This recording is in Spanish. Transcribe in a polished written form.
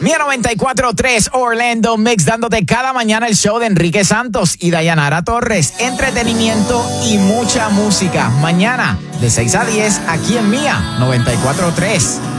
Mía 94.3 Orlando Mix, dándote cada mañana el show de Enrique Santos y Dayanara Torres. Entretenimiento y mucha música. Mañana de 6 a 10 aquí en Mía 94.3.